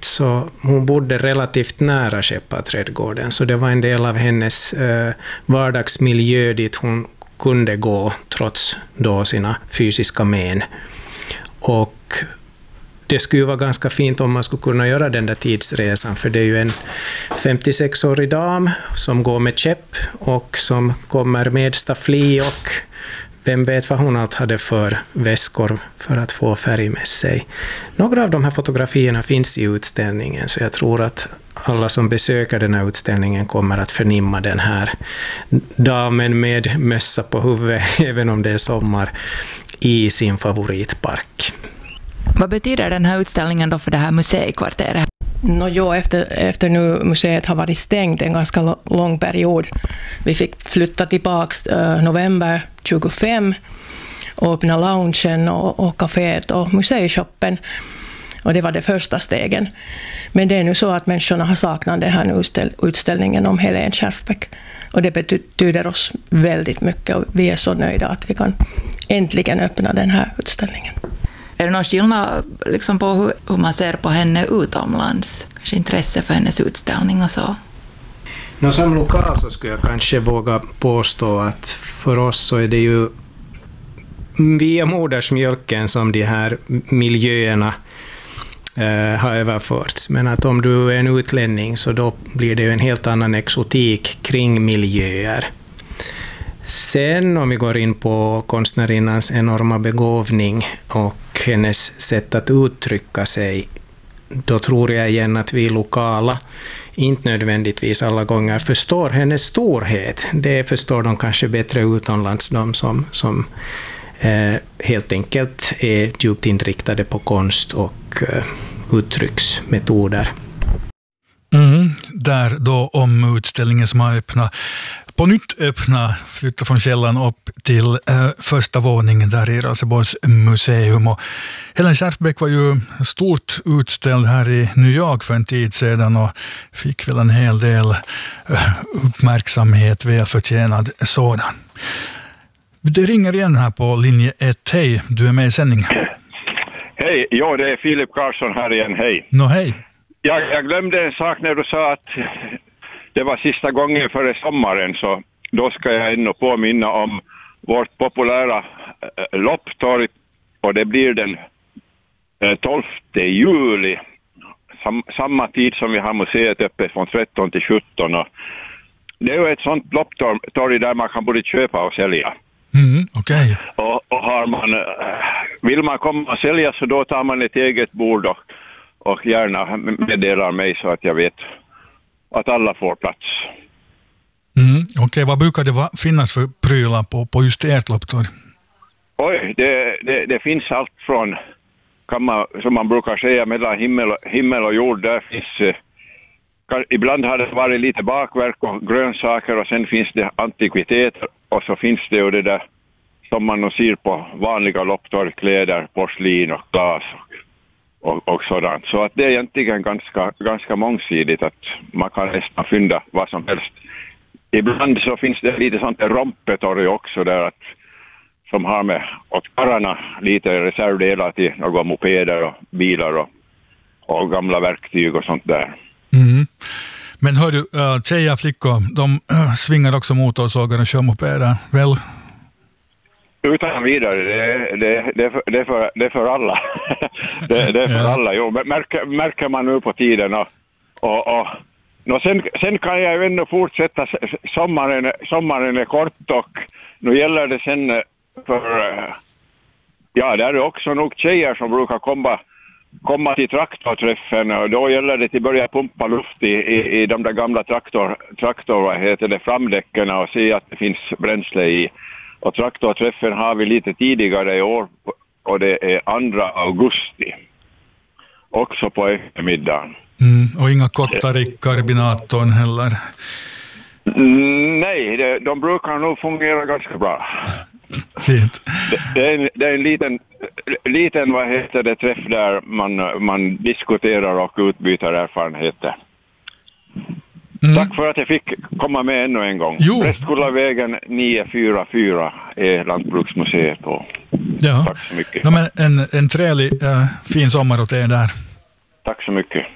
så hon bodde relativt nära Skepparträdgården, så det var en del av hennes vardagsmiljö dit hon kunde gå trots då sina fysiska men. Och det skulle vara ganska fint om man skulle kunna göra den där tidsresan, för det är ju en 56-årig dam som går med käpp och som kommer med staffli och vem vet vad hon allt hade för väskor för att få färg med sig. Några av de här fotografierna finns i utställningen, så jag tror att alla som besöker den här utställningen kommer att förnimma den här damen med mössa på huvudet, även om det är sommar, i sin favoritpark. Vad betyder den här utställningen då för det här museikvarteret? Efter nu museet har varit stängt en ganska lång period. Vi fick flytta tillbaka november 25 och öppna loungen och kaféet och museishoppen. Och det var det första stegen. Men det är nu så att människorna har saknat den här utställningen om Helen Skärfbäck. Och det betyder oss väldigt mycket och vi är så nöjda att vi kan äntligen öppna den här utställningen. Är det någon skillnad liksom på hur man ser på henne utomlands? Kanske intresse för hennes utställning och så? Som lokal så skulle jag kanske våga påstå att för oss så är det ju via modersmjölken som de här miljöerna har överförts. Men att om du är en utlänning så då blir det ju en helt annan exotik kring miljöer. Sen om vi går in på konstnärinnans enorma begåvning och hennes sätt att uttrycka sig, då tror jag igen att vi lokala inte nödvändigtvis alla gånger förstår hennes storhet. Det förstår de kanske bättre utomlands, de som helt enkelt är djupt inriktade på konst och uttrycksmetoder. Där då om utställningen som har på nytt flytta från källan upp till första våningen där i Raseborgs museum. Och Helen Skärfbäck var ju stort utställd här i New York för en tid sedan och fick väl en hel del uppmärksamhet, välförtjänad sådan. Det ringer igen här på linje 1. Hej, du är med i sändningen. Hej, ja det är Filip Karlsson här igen, hej. Hej. Jag glömde en sak när du sa att det var sista gången före sommaren, så då ska jag ändå påminna om vårt populära lopptorg, och det blir den 12 juli, samma tid som vi har museet öppet från 13 till 17. Och det är ju ett sånt lopptorg där man kan både köpa och sälja. Okej. Och vill man komma och sälja så då tar man ett eget bord och gärna meddelar mig så att jag vet att alla får plats. Okej, vad brukar det finnas för prylar på just ert lopptorg? Oj, det finns allt från, som man brukar säga, mellan himmel och jord. Där finns, ibland har det varit lite bakverk och grönsaker, och sen finns det antikviteter, och så finns det ju det där som man ser på vanliga lopptorg, kläder, porslin och glas och sådant. Så att det är egentligen ganska mångsidigt, att man kan nästan fynda vad som helst. Ibland så finns det lite sånt rompetorg också där, som har med åt karlarna lite reservdelar till några mopeder och bilar och gamla verktyg och sånt där. Men hör du, tjejer, flickor, de svingar också motorsågar och kör mopeder, väl? Utan vidare, det är för alla. det är för alla, jo. Märker man nu på tiden. Sen kan jag ju ändå fortsätta. Sommaren är kort, och nu gäller det sen för... Ja, där är också nog tjejer som brukar komma till traktorträffen, och då gäller det att börja pumpa luft i de där gamla framdäcken och se att det finns bränsle i. Och traktorträffen har vi lite tidigare i år, och det är 2 augusti. Också på eftermiddagen. Och inga kottar i karbinatorn heller? Nej, de brukar nog fungera ganska bra. Fint. Det är en liten träff där man diskuterar och utbyter erfarenheter. Tack för att jag fick komma med ännu en gång. Prästkullavägen 944 är Lantbruksmuseet på. Ja. Tack så mycket. Men en trevlig, fin sommar åt er där. Tack så mycket.